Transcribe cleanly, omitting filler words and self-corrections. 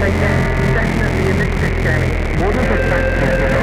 say yes, definitely in this game, one of the factors that